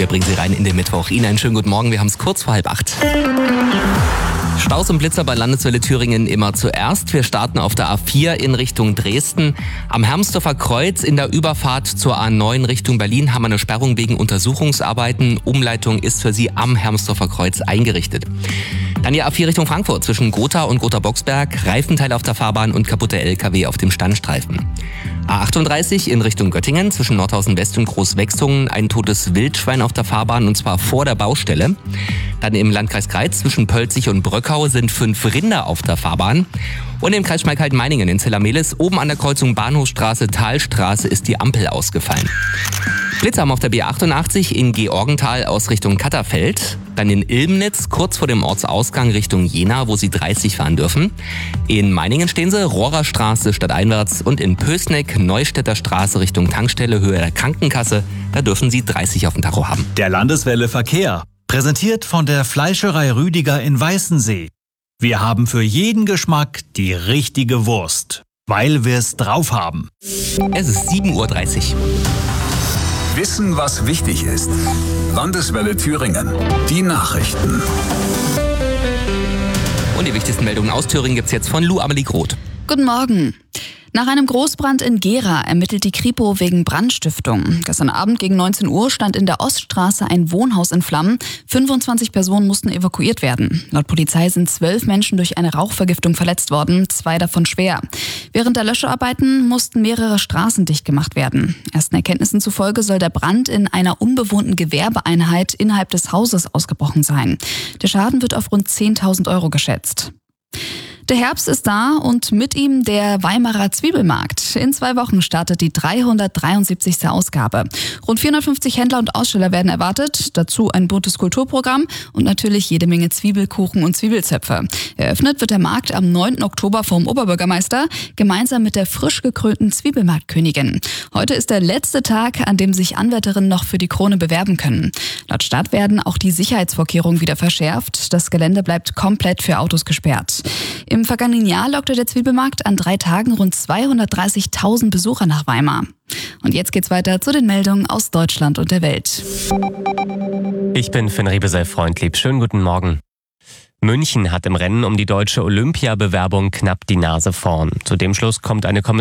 Wir bringen Sie rein in den Mittwoch. Ihnen einen schönen guten Morgen, wir haben es kurz vor 7:30. Staus und Blitzer bei Landeswelle Thüringen immer zuerst. Wir starten auf der A4 in Richtung Dresden. Am Hermsdorfer Kreuz in der Überfahrt zur A9 Richtung Berlin haben wir eine Sperrung wegen Untersuchungsarbeiten. Umleitung ist für Sie am Hermsdorfer Kreuz eingerichtet. Dann die A4 Richtung Frankfurt zwischen Gotha und Gotha-Boxberg. Reifenteile auf der Fahrbahn und kaputte LKW auf dem Standstreifen. A38 in Richtung Göttingen zwischen Nordhausen West und Großwechsungen ein totes Wildschwein auf der Fahrbahn und zwar vor der Baustelle. Dann im Landkreis Greiz zwischen Pölzig und Bröckau sind 5 Rinder auf der Fahrbahn. Und im Kreis Schmalkalden-Meiningen in Zellermehlis oben an der Kreuzung Bahnhofstraße-Talstraße ist die Ampel ausgefallen. Blitzer haben auf der B88 in Georgenthal aus Richtung Katterfeld. Dann in Ilmnitz kurz vor dem Ortsausgang Richtung Jena, wo Sie 30 fahren dürfen. In Meiningen stehen Sie Rohrerstraße stadteinwärts und in Pößneck Neustädter Straße Richtung Tankstelle Höhe der Krankenkasse. Da dürfen Sie 30 auf dem Tacho haben. Der Landeswelle Verkehr, präsentiert von der Fleischerei Rüdiger in Weißensee. Wir haben für jeden Geschmack die richtige Wurst, weil wir es drauf haben. Es ist 7:30 Uhr. Wissen, was wichtig ist. Landeswelle Thüringen. Die Nachrichten. Und die wichtigsten Meldungen aus Thüringen gibt's jetzt von Lou Amelie Groth. Guten Morgen. Nach einem Großbrand in Gera ermittelt die Kripo wegen Brandstiftung. Gestern Abend gegen 19 Uhr stand in der Oststraße ein Wohnhaus in Flammen. 25 Personen mussten evakuiert werden. Laut Polizei sind 12 Menschen durch eine Rauchvergiftung verletzt worden, 2 davon schwer. Während der Löscharbeiten mussten mehrere Straßen dicht gemacht werden. Ersten Erkenntnissen zufolge soll der Brand in einer unbewohnten Gewerbeeinheit innerhalb des Hauses ausgebrochen sein. Der Schaden wird auf rund 10.000 Euro geschätzt. Der Herbst ist da und mit ihm der Weimarer Zwiebelmarkt. In 2 Wochen startet die 373. Ausgabe. Rund 450 Händler und Aussteller werden erwartet, dazu ein buntes Kulturprogramm und natürlich jede Menge Zwiebelkuchen und Zwiebelzöpfe. Eröffnet wird der Markt am 9. Oktober vom Oberbürgermeister, gemeinsam mit der frisch gekrönten Zwiebelmarktkönigin. Heute ist der letzte Tag, an dem sich Anwärterinnen noch für die Krone bewerben können. Laut Stadt werden auch die Sicherheitsvorkehrungen wieder verschärft. Das Gelände bleibt komplett für Autos gesperrt. Im vergangenen Jahr lockte der Zwiebelmarkt an 3 Tagen rund 230.000 Besucher nach Weimar. Und jetzt geht's weiter zu den Meldungen aus Deutschland und der Welt. Ich bin Finn Rebesel-Freundlieb. Schönen guten Morgen. München hat im Rennen um die deutsche Olympiabewerbung knapp die Nase vorn. Zu dem Schluss kommt eine